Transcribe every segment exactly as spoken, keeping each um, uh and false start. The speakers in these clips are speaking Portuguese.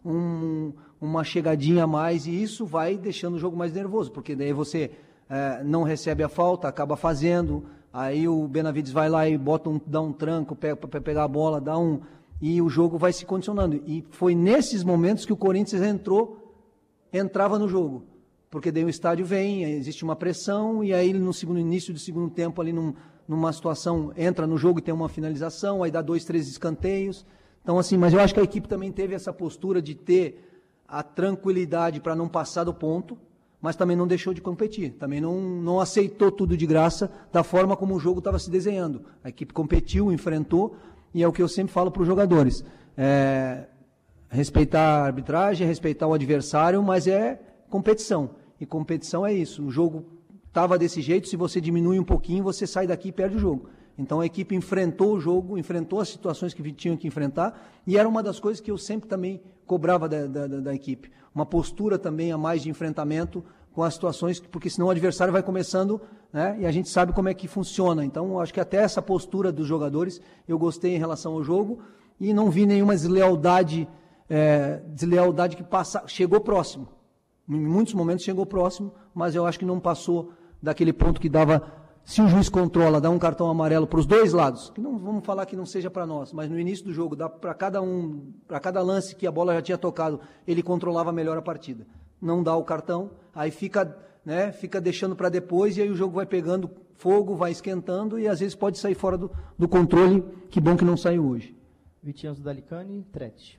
um, uma chegadinha a mais, e isso vai deixando o jogo mais nervoso, porque daí você é, não recebe a falta, acaba fazendo, aí o Benavides vai lá e bota um, dá um tranco para pegar a bola, dá um, e o jogo vai se condicionando. E foi nesses momentos que o Corinthians entrou, entrava no jogo, porque daí o estádio vem, existe uma pressão, e aí ele no segundo início do segundo tempo, ali num, numa situação, entra no jogo e tem uma finalização, aí dá dois, três escanteios. Então, assim, mas eu acho que a equipe também teve essa postura de ter a tranquilidade para não passar do ponto, mas também não deixou de competir, também não, não aceitou tudo de graça da forma como o jogo estava se desenhando. A equipe competiu, enfrentou, e é o que eu sempre falo para os jogadores, é, respeitar a arbitragem, respeitar o adversário, mas é competição, e competição é isso, o jogo estava desse jeito, se você diminui um pouquinho, você sai daqui e perde o jogo. Então a equipe enfrentou o jogo, enfrentou as situações que tinham que enfrentar, e era uma das coisas que eu sempre também cobrava da, da, da equipe. Uma postura também a mais de enfrentamento com as situações, porque senão o adversário vai começando, né, e a gente sabe como é que funciona. Então acho que até essa postura dos jogadores eu gostei em relação ao jogo, e não vi nenhuma deslealdade, é, deslealdade que passa, chegou próximo. Em muitos momentos chegou próximo, mas eu acho que não passou daquele ponto que dava. Se o juiz controla, dá um cartão amarelo para os dois lados, que não vamos falar que não seja para nós, mas no início do jogo, dá para cada um, para cada lance que a bola já tinha tocado, ele controlava melhor a partida. Não dá o cartão, aí fica, né, fica deixando para depois, e aí o jogo vai pegando fogo, vai esquentando, e às vezes pode sair fora do, do controle. Que bom que não saiu hoje. Vitinho Dalicani, Trete.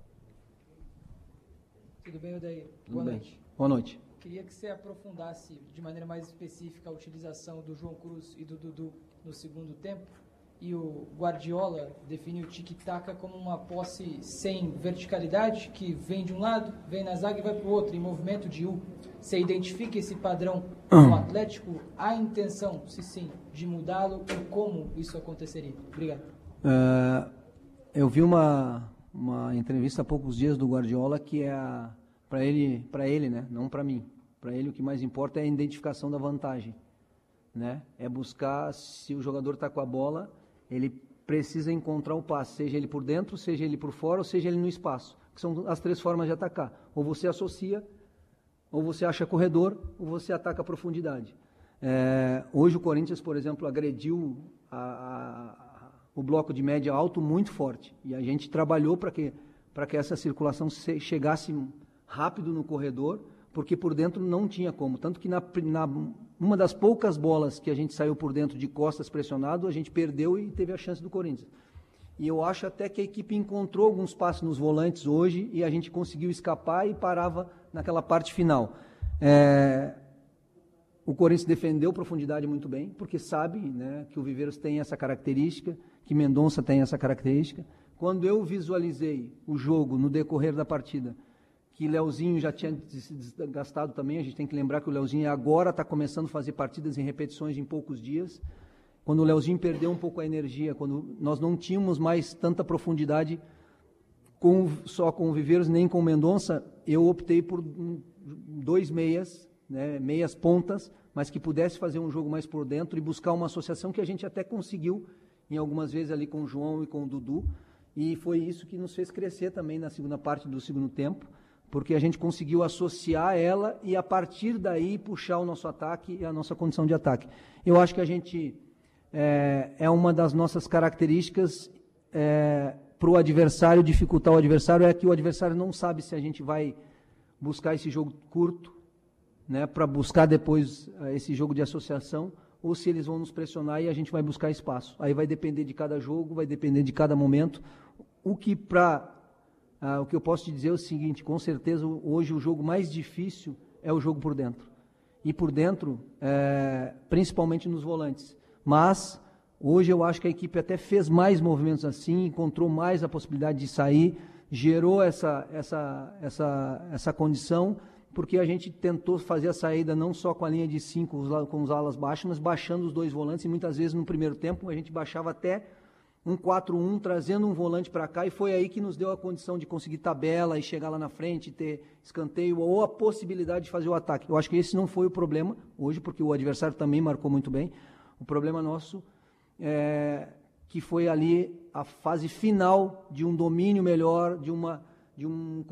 Tudo bem, Odair? Boa noite. Boa noite. Queria que você aprofundasse de maneira mais específica a utilização do João Cruz e do Dudu no segundo tempo. E o Guardiola definiu o tic-tac como uma posse sem verticalidade, que vem de um lado, vem na zaga e vai para o outro, em movimento de U. Você identifica esse padrão no Atlético? Há intenção, se sim, de mudá-lo, e como isso aconteceria? Obrigado. Uh, eu vi uma, uma entrevista há poucos dias do Guardiola que é a... Para ele, para ele, né? Não para mim. Para ele o que mais importa é a identificação da vantagem, né? É buscar, se o jogador está com a bola, ele precisa encontrar o passe, seja ele por dentro, seja ele por fora, ou seja ele no espaço, que são as três formas de atacar. Ou você associa, ou você acha corredor, ou você ataca a profundidade. É, hoje o Corinthians, por exemplo, agrediu a, a, o bloco de média alto muito forte, e a gente trabalhou para que, para que essa circulação chegasse rápido no corredor, porque por dentro não tinha como. Tanto que na, na uma das poucas bolas que a gente saiu por dentro de costas pressionado, a gente perdeu e teve a chance do Corinthians. E eu acho até que a equipe encontrou alguns passos nos volantes hoje e a gente conseguiu escapar e parava naquela parte final. É, o Corinthians defendeu profundidade muito bem, porque sabe, né, que o Viveiros tem essa característica, que Mendonça tem essa característica. Quando eu visualizei o jogo no decorrer da partida, que Leozinho já tinha se desgastado também, a gente tem que lembrar que o Leozinho agora está começando a fazer partidas em repetições em poucos dias. Quando o Leozinho perdeu um pouco a energia, quando nós não tínhamos mais tanta profundidade com, só com o Viveiros, nem com o Mendonça, eu optei por dois meias, né, meias pontas, mas que pudesse fazer um jogo mais por dentro e buscar uma associação que a gente até conseguiu, em algumas vezes ali com o João e com o Dudu, e foi isso que nos fez crescer também na segunda parte do segundo tempo, porque a gente conseguiu associar ela e, a partir daí, puxar o nosso ataque e a nossa condição de ataque. Eu acho que a gente, é, é uma das nossas características é, para o adversário, dificultar o adversário, é que o adversário não sabe se a gente vai buscar esse jogo curto, né, para buscar depois esse jogo de associação, ou se eles vão nos pressionar e a gente vai buscar espaço. Aí vai depender de cada jogo, vai depender de cada momento. O que para... Ah, o que eu posso te dizer é o seguinte, com certeza hoje o jogo mais difícil é o jogo por dentro. E por dentro, é, principalmente nos volantes. Mas hoje eu acho que a equipe até fez mais movimentos assim, encontrou mais a possibilidade de sair, gerou essa, essa, essa, essa condição, porque a gente tentou fazer a saída não só com a linha de cinco, com os alas baixas, mas baixando os dois volantes, e muitas vezes no primeiro tempo a gente baixava até um quatro um, trazendo um volante para cá, e foi aí que nos deu a condição de conseguir tabela e chegar lá na frente, ter escanteio, ou a possibilidade de fazer o ataque. Eu acho que esse não foi o problema hoje, porque o adversário também marcou muito bem. O problema nosso é que foi ali a fase final de um domínio melhor, de, uma, de um